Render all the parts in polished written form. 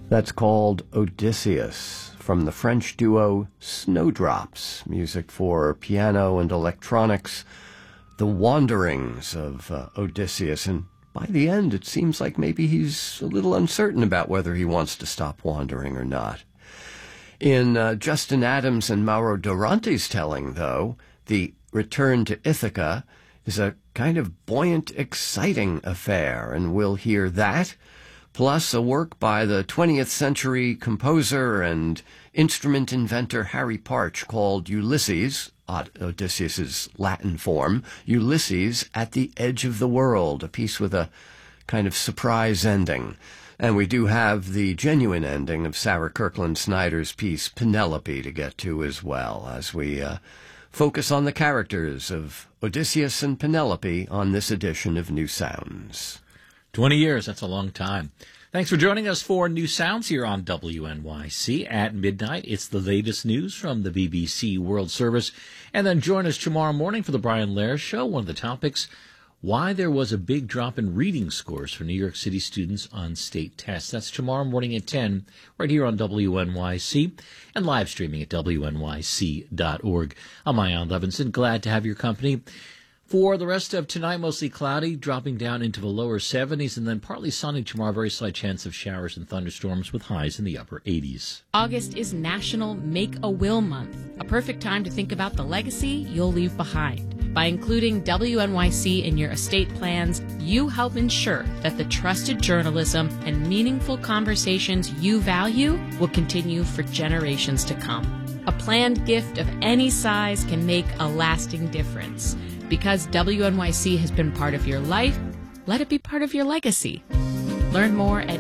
That's called Odysseus, from the French duo Snowdrops, music for piano and electronics, the wanderings of Odysseus. And by the end, it seems like maybe he's a little uncertain about whether he wants to stop wandering or not. In Justin Adams and Mauro Durante's telling, though, the return to Ithaca is a kind of buoyant, exciting affair, and we'll hear that, plus a work by the 20th century composer and instrument inventor Harry Partch called Ulysses, Odysseus's Latin form, Ulysses at the Edge of the World, a piece with a kind of surprise ending. And we do have the genuine ending of Sarah Kirkland Snyder's piece Penelope to get to as well, as we focus on the characters of Odysseus and Penelope on this edition of New Sounds. 20 years, that's a long time. Thanks for joining us for New Sounds here on WNYC at midnight. It's the latest news from the BBC World Service. And then join us tomorrow morning for the Brian Lehrer Show. One of the topics, why there was a big drop in reading scores for New York City students on state tests. That's tomorrow morning at 10, right here on WNYC, and live streaming at WNYC.org. I'm Ian Levinson. Glad to have your company. For the rest of tonight, mostly cloudy, dropping down into the lower 70s, and then partly sunny tomorrow, very slight chance of showers and thunderstorms with highs in the upper 80s. August is National Make a Will Month, a perfect time to think about the legacy you'll leave behind. By including WNYC in your estate plans, you help ensure that the trusted journalism and meaningful conversations you value will continue for generations to come. A planned gift of any size can make a lasting difference. Because WNYC has been part of your life, let it be part of your legacy. Learn more at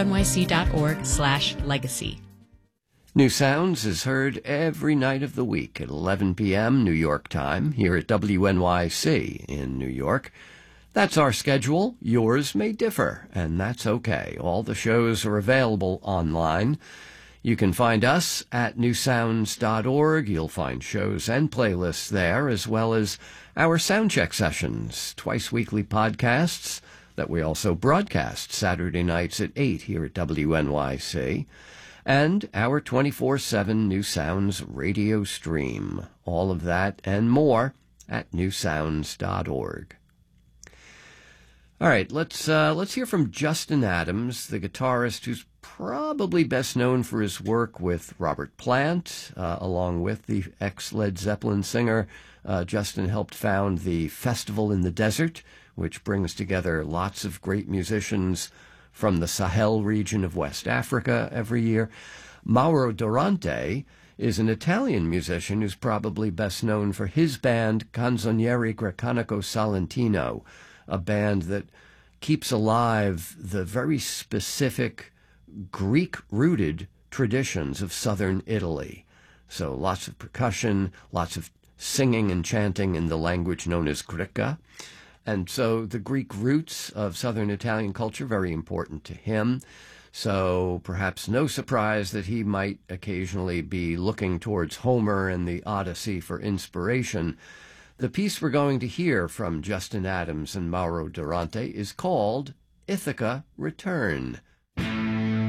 WNYC.org/legacy. New Sounds is heard every night of the week at 11 p.m. New York time here at WNYC in New York. That's our schedule. Yours may differ, and that's okay. All the shows are available online. You can find us at newsounds.org. You'll find shows and playlists there, as well as our soundcheck sessions, twice-weekly podcasts that we also broadcast Saturday nights at 8 here at WNYC, and our 24/7 New Sounds radio stream. All of that and more at newsounds.org. All right, let's hear from Justin Adams, the guitarist who's probably best known for his work with Robert Plant, along with the ex-Led Zeppelin singer. Justin helped found the Festival in the Desert, which brings together lots of great musicians from the Sahel region of West Africa every year. Mauro Durante is an Italian musician who's probably best known for his band Canzoniere Grecanico Salentino, a band that keeps alive the very specific Greek-rooted traditions of southern Italy. So lots of percussion, lots of singing and chanting in the language known as Grecca. And so the Greek roots of southern Italian culture, very important to him. So perhaps no surprise that he might occasionally be looking towards Homer and the Odyssey for inspiration. The piece we're going to hear from Justin Adams and Mauro Durante is called Ithaca Return.